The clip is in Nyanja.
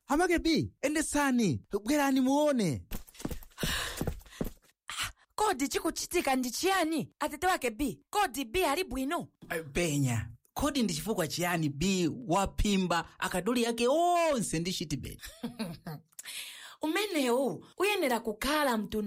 Amake B, endesani, bwerani muone. Kodi chikuchitika ndi chiyani? Atete wake B, kodi B ali bwino? Penya, kodi ndi chifukwa chiyani B waphimba akaduli yake onse ndi chitibeti? Umenewu uyenera kukhala mtundu